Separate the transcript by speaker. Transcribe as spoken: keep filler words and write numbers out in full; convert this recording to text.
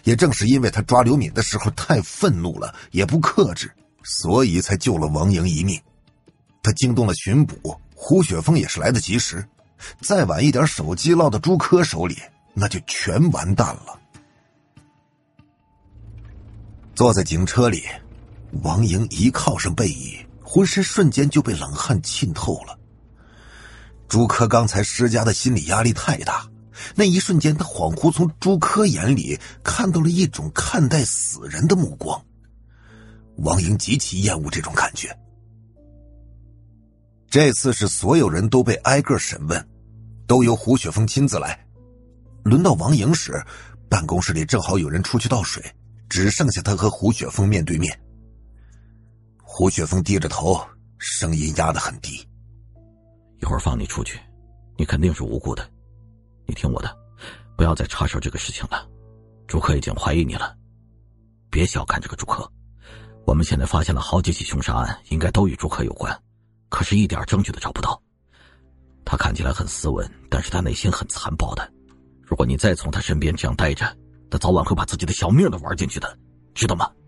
Speaker 1: 也正是因为他抓刘敏的时候太愤怒了，也不克制，所以才救了王莹一命。他惊动了巡捕，胡雪峰也是来得及时，再晚一点手机落到朱科手里，那就全完蛋了。坐在警车里，王莹一靠上背椅，浑身瞬间就被冷汗浸透了。朱科刚才施加的心理压力太大，那一瞬间他恍惚从朱科眼里看到了一种看待死人的目光。王莹极其厌恶这种感觉。这次是所有人都被挨个审问，都由胡雪峰亲自来。轮到王莹时，办公室里正好有人出去倒水，只剩下他和胡雪峰面对面。胡雪峰低着头，声音压得很低。
Speaker 2: 一会儿放你出去，你肯定是无辜的，你听我的，不要再插手这个事情了。朱科已经怀疑你了，别小看这个朱科。我们现在发现了好几起凶杀案，应该都与朱科有关，可是一点证据都找不到。他看起来很斯文，但是他内心很残暴的。如果你再从他身边这样待着，他早晚会把自己的小命都玩进去的，知道吗？